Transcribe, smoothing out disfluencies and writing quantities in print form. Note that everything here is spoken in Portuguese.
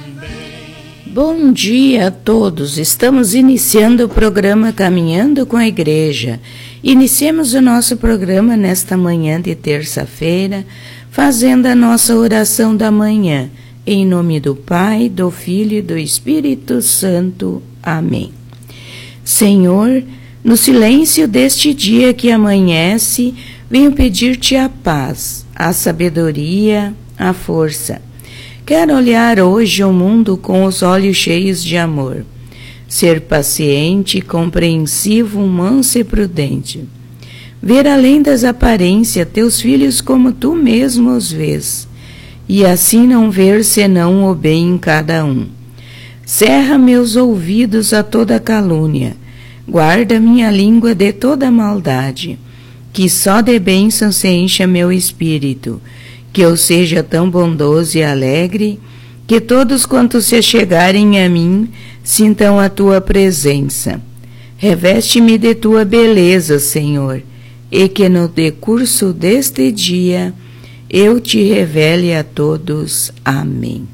Bom dia a todos, estamos iniciando o programa Caminhando com a Igreja. Iniciemos o nosso programa nesta manhã de terça-feira, fazendo a nossa oração da manhã, em nome do Pai, do Filho e do Espírito Santo. Amém. Senhor, no silêncio deste dia que amanhece, venho pedir-te a paz, a sabedoria, a força. Quero olhar hoje o mundo com os olhos cheios de amor, ser paciente, compreensivo, manso e prudente. Ver além das aparências teus filhos como tu mesmo os vês, e assim não ver senão o bem em cada um. Cerra meus ouvidos a toda calúnia, guarda minha língua de toda maldade, que só de bênção se encha meu espírito, que eu seja tão bondoso e alegre, que todos quantos se chegarem a mim sintam a tua presença. Reveste-me de tua beleza, Senhor, e que no decurso deste dia eu te revele a todos. Amém.